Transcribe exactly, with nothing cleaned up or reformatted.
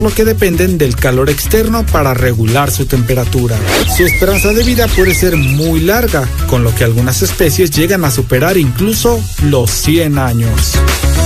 lo que dependen del calor externo para regular su temperatura. Su esperanza de vida puede ser muy larga, con lo que algunas especies llegan a superar incluso los cien años.